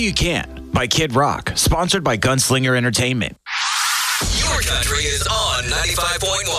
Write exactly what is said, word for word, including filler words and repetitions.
You Can by Kid Rock, sponsored by Gunslinger Entertainment. Your country is on ninety-five point one.